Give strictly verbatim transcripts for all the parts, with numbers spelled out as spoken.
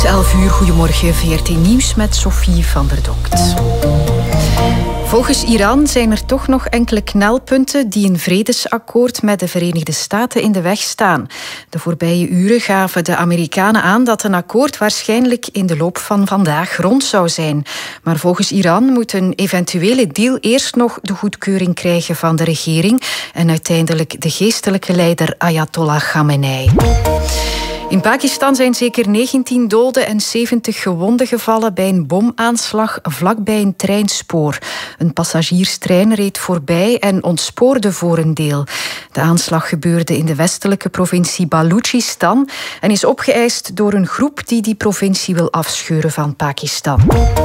is elf uur. Goedemorgen, V R T Nieuws met Sophie van der Donkt. Volgens Iran zijn er toch nog enkele knelpunten die een vredesakkoord met de Verenigde Staten in de weg staan. De voorbije uren gaven de Amerikanen aan dat een akkoord waarschijnlijk in de loop van vandaag rond zou zijn. Maar volgens Iran moet een eventuele deal eerst nog de goedkeuring krijgen van de regering en uiteindelijk de geestelijke leider Ayatollah Khamenei. In Pakistan zijn zeker negentien doden en zeventig gewonden gevallen bij een bomaanslag vlakbij een treinspoor. Een passagierstrein reed voorbij en ontspoorde voor een deel. De aanslag gebeurde in de westelijke provincie Balochistan en is opgeëist door een groep die die provincie wil afscheuren van Pakistan.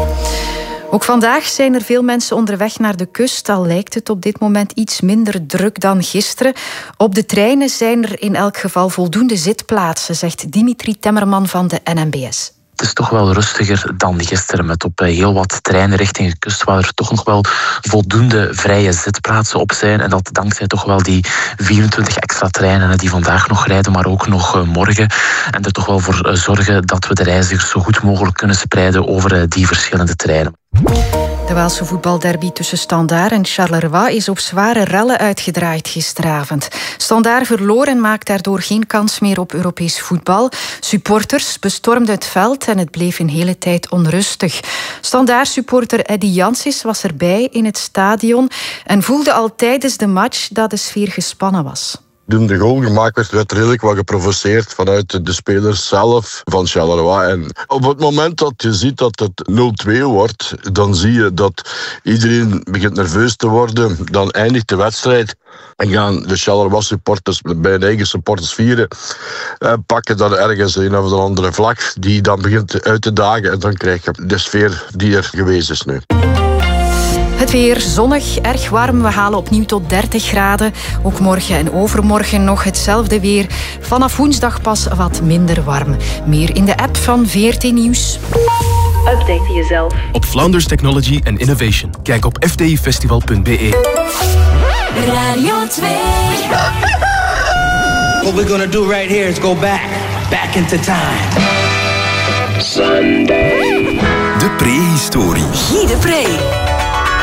Ook vandaag zijn er veel mensen onderweg naar de kust, al lijkt het op dit moment iets minder druk dan gisteren. Op de treinen zijn er in elk geval voldoende zitplaatsen, zegt Dimitri Temmerman van de N M B S. Het is toch wel rustiger dan gisteren, met op heel wat treinen richting de kust waar er toch nog wel voldoende vrije zitplaatsen op zijn. En dat dankzij toch wel die vierentwintig extra treinen die vandaag nog rijden, maar ook nog morgen. En er toch wel voor zorgen dat we de reizigers zo goed mogelijk kunnen spreiden over die verschillende treinen. De Waalse voetbalderby tussen Standaard en Charleroi is op zware rellen uitgedraaid gisteravond. Standaard verloor en maakt daardoor geen kans meer op Europees voetbal. Supporters bestormden het veld en het bleef een hele tijd onrustig. Standaard-supporter Eddy Janssens was erbij in het stadion en voelde al tijdens de match dat de sfeer gespannen was. Toen de goal gemaakt werd, werd redelijk wat geprovoceerd vanuit de spelers zelf van Charleroi. En op het moment dat je ziet dat het nul twee wordt, dan zie je dat iedereen begint nerveus te worden. Dan eindigt de wedstrijd en gaan de Charleroi supporters bij hun eigen supporters vieren. En pakken dan ergens een of andere vlag die dan begint uit te dagen. En dan krijg je de sfeer die er geweest is nu. Het weer zonnig, erg warm. We halen opnieuw tot dertig graden. Ook morgen en overmorgen nog hetzelfde weer. Vanaf woensdag pas wat minder warm. Meer in de app van V R T Nieuws. Update jezelf op Flanders Technology and Innovation. Kijk op f d i festival punt b e. Radio twee. What we're gonna do right here is go back. Back into time. Sunday. De prehistorie. Guy de Pre.